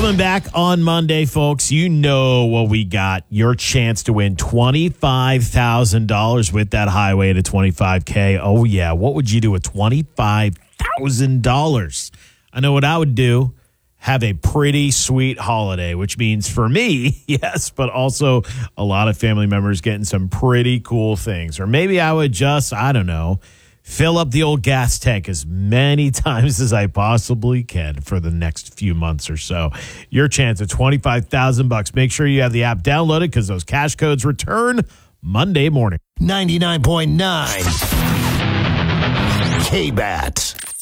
Coming back on Monday, folks, you know what we got. Your chance to win $25,000 with that highway to 25K. Oh, yeah. What would you do with $25,000? I know what I would do. Have a pretty sweet holiday, which means for me, yes, but also a lot of family members getting some pretty cool things. Or maybe I would just, I don't know, fill up the old gas tank as many times as I possibly can for the next few months or so. Your chance at $25,000. Make sure you have the app downloaded because those cash codes return Monday morning. 99.9 K-Bat.